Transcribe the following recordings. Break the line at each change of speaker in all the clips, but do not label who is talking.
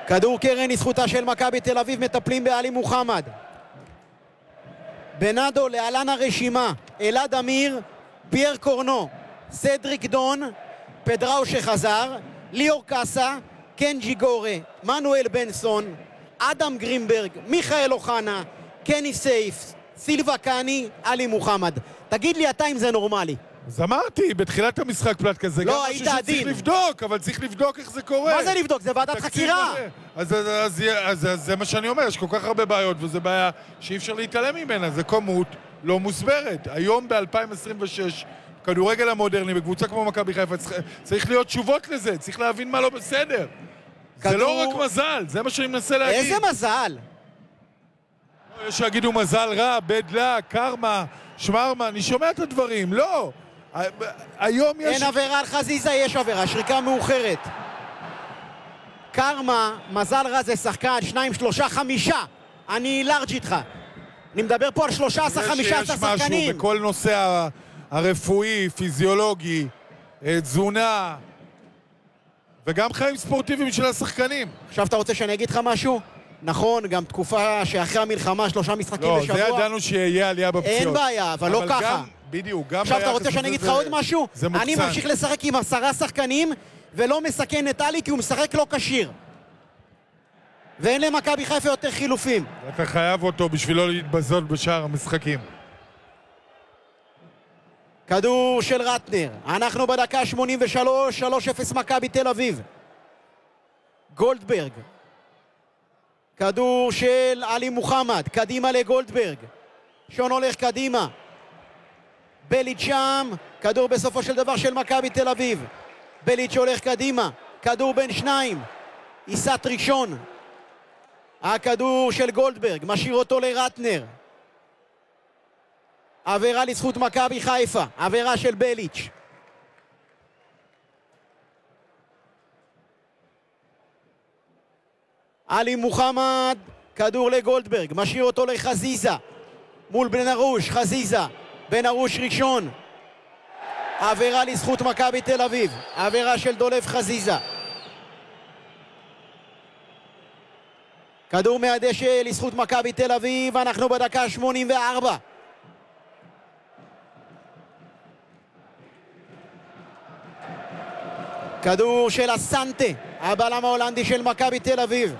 כדור קרן לזכותה של מכבי תל אביב, מטפלים בעלי מוחמד. בנאדו להלן הרשימה: אלעד אמיר, פייר קורנו, סדריק דון, פדראו שחזר, ליאור קאסה, קנג'י גורה, מנואל בנסון, אדם גרינברג, מיכאל אוחנה, קני סייף, סילבה קני, עלי מוחמד. תגיד לי אתה אם זה נורמלי.
אז אמרתי, בתחילת המשחק פלט כזה,
לא,
גם
היית
משהו שצריך
עדין.
לבדוק, אבל צריך לבדוק איך זה קורה.
מה זה לבדוק? זה ועדת חקירה.
אז זה מה שאני אומר, יש כל כך הרבה בעיות, וזו בעיה שאי אפשר להתעלם ממנה, זה כמות לא מוסברת. היום ב-2026, כדורגל המודרני, בקבוצה כמו מכבי חיפה, צריך להיות תשובות לזה, צריך להבין מה לא בסדר. זה לא רק מזל, זה מה שאני מנסה להגיד.
איזה מזל?
יש שיגידו מזל רע, בדלה, קרמה, שמרמה, אני שומע את הדברים, לא. היום יש...
אין עבירה על חזיזה, יש עבירה, שריקה מאוחרת. קרמה, מזל רע זה שחקן, 2, 3, 5. אני לארג' איתך. אני מדבר פה על 13-15 שחקנים.
יש משהו בכל נושא הרפואי, פיזיולוגי, תזונה, וגם חיים ספורטיביים של השחקנים.
עכשיו אתה רוצה שאני אגיד לך משהו? נכון, גם תקופה שאחרי המלחמה 3 משחקים בשבוע.
לא, זה ידענו שיהיה עלייה בפציעות.
אין בעיה, אבל לא ככה.
בדיוק, גם...
עכשיו אתה רוצה שאני אגיד לך עוד משהו? אני ממשיך לשחק עם 10 שחקנים ולא מסכן את עלי כי הוא משחק לא כשיר. ואין למכבי חיפה יותר חילופים.
אתה חייב אותו בשביל לא להתבזות בשאר המשחקים.
כדור של רטנר, אנחנו בדקה 83, 3-0 מכבי תל אביב. גולדברג, כדור של עלי מוחמד, קדימה לגולדברג, שון הולך קדימה, בליץ' שם, כדור בסופו של דבר של מכבי תל אביב. בליץ' הולך קדימה, כדור בין שניים, עיסת ראשון, הכדור של גולדברג, משאיר אותו לרטנר. עבירה לזכות מכבי חיפה, עבירה של בליץ'. עלי מוחמד, כדור לגולדברג, משאיר אותו לחזיזה. מול בן ארוש, חזיזה, בן ארוש ראשון. עבירה לזכות מכבי תל אביב, עבירה של דולף חזיזה. כדור מהדשא לזכות מכבי תל אביב, אנחנו בדקה 84. כדור של אסנטה, הבלם ההולנדי של מכבי תל אביב.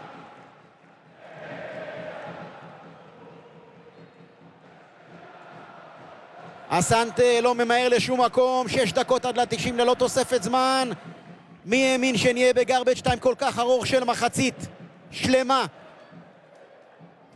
אסנטה לא ממהר לשום מקום, 6 דקות עד ל-90 ללא תוספת זמן. מי האמין שנהיה בגרבג' טיים כל כך ארוך של מחצית שלמה